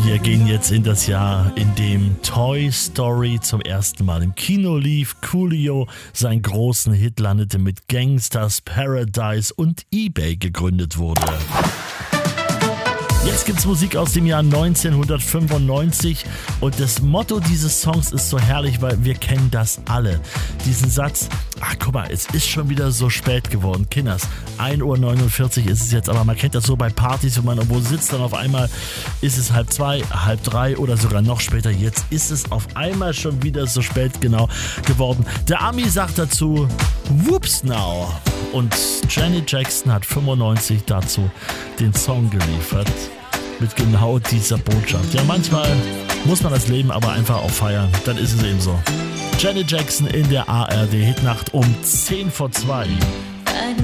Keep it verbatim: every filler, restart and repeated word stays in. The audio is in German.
Wir gehen jetzt in das Jahr, in dem Toy Story zum ersten Mal im Kino lief, Coolio seinen großen Hit landete, mit Gangsters Paradise und eBay gegründet wurde. Jetzt gibt's Musik aus dem Jahr neunzehnhundertfünfundneunzig und das Motto dieses Songs ist so herrlich, weil wir kennen das alle. Diesen Satz: ach guck mal, es ist schon wieder so spät geworden, Kinders. ein Uhr neunundvierzig ist es jetzt, aber man kennt das so bei Partys, wenn man irgendwo sitzt, dann auf einmal ist es halb zwei, halb drei oder sogar noch später. Jetzt ist es auf einmal schon wieder so spät genau geworden. Der Ami sagt dazu: Whoops now. Und Janet Jackson hat fünfundneunzig dazu den Song geliefert mit genau dieser Botschaft. Ja, manchmal muss man das Leben aber einfach auch feiern. Dann ist es eben so. Janet Jackson in der A R D Hitnacht um zehn vor zwei.